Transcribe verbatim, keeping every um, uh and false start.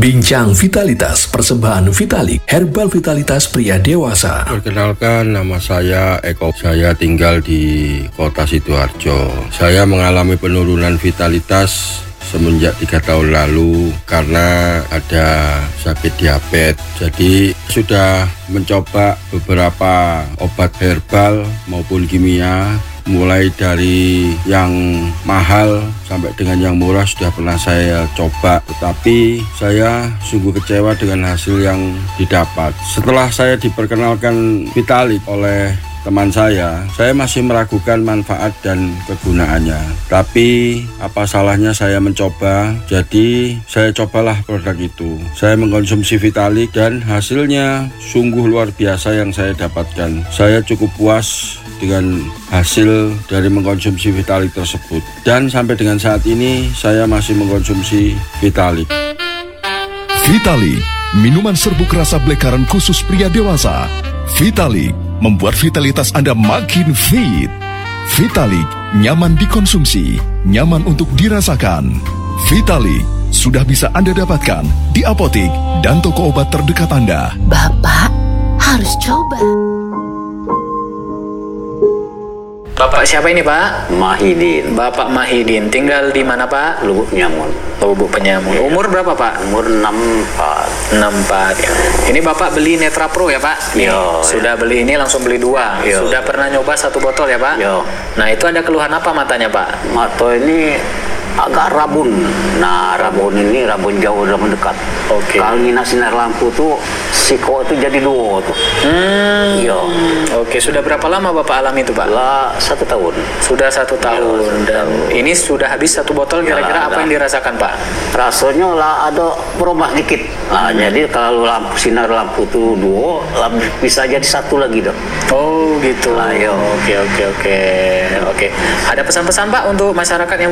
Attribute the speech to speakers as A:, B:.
A: Bincang Vitalitas Persembahan Vitalik Herbal Vitalitas Pria Dewasa.
B: Perkenalkan, nama saya Eko. Saya tinggal di kota Sidoarjo. Saya mengalami penurunan vitalitas semenjak tiga tahun lalu karena ada sakit diabetes. Jadi sudah mencoba beberapa obat herbal maupun kimia, mulai dari yang mahal sampai dengan yang murah sudah pernah saya coba, tetapi saya sungguh kecewa dengan hasil yang didapat. Setelah saya diperkenalkan Vitalik oleh teman saya, saya masih meragukan manfaat dan kegunaannya. Tapi apa salahnya saya mencoba? Jadi saya cobalah produk itu. Saya mengkonsumsi Vitalik dan hasilnya sungguh luar biasa yang saya dapatkan. Saya cukup puas dengan hasil dari mengkonsumsi Vitalik tersebut. Dan sampai dengan saat ini saya masih mengkonsumsi Vitalik.
C: Vitalik, minuman serbuk rasa blackcurrant khusus pria dewasa. Vitalik membuat vitalitas Anda makin fit. Vitalik nyaman dikonsumsi, nyaman untuk dirasakan. Vitalik sudah bisa Anda dapatkan di apotik dan toko obat terdekat Anda.
D: Bapak harus coba.
E: Bapak siapa ini, Pak?
F: Mahidin.
E: Bapak Mahidin. Tinggal di mana, Pak?
F: Lubuk Penyamun.
E: Lubuk Penyamun. Umur berapa, Pak?
F: Umur enam puluh empat.
E: enam puluh empat ya. Ini Bapak beli Netra Pro ya, Pak? Nih,
F: Yo,
E: sudah
F: ya.
E: beli ini langsung beli dua.
F: Yo.
E: Sudah pernah nyoba satu botol ya, Pak?
F: Yo.
E: Nah, itu ada keluhan apa matanya, Pak?
F: Mato ini agak rabun. Nah, rabun ini rabun jauh, rabun dekat.
E: Oke.
F: Kalau ngina sinar lampu tuh siko itu jadi dua tuh.
E: Hmm.
F: Yo.
E: Oke, sudah berapa lama Bapak alami itu, Pak?
F: Lah satu tahun.
E: Sudah satu tahun.
F: satu
E: Dan
F: tahun.
E: ini sudah habis satu botol, kira-kira
F: Ya,
E: apa
F: ada.
E: yang dirasakan, Pak?
F: Rasanya lah ada berubah dikit. Nah, jadi kalau lampu sinar lampu tuh dua, lampu bisa jadi satu lagi dong.
E: Oh, gitu.
F: Ayo.
E: Oke, oke, oke. Oke. Ada pesan-pesan, Pak, untuk masyarakat yang